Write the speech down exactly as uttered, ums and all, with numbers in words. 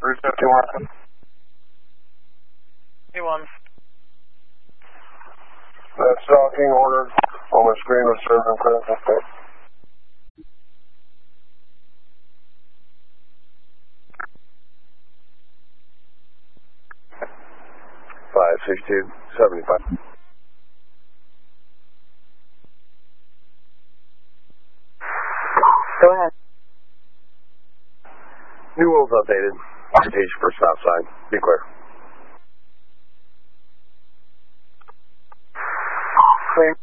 three fifty-one. Anyone? That's stalking ordered on the screen of serving critical state. five sixty-two seventy-five. Go ahead. New rules updated. Orientation for stop sign. Be clear. Clear.